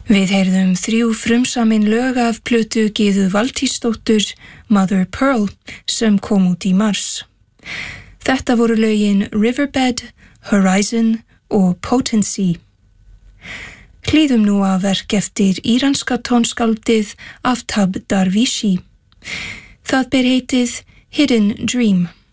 Við heyrðum 3 frumsamin lög af plötu Gyðu Valtýsdóttur, Mother Pearl, sem kom út í mars. Þetta voru lögin Riverbed, Horizon og Potency. Hlýðum nú að verk eftir íranska tónskáldið Aftab Darvishi. Það ber heitið Hidden Dream.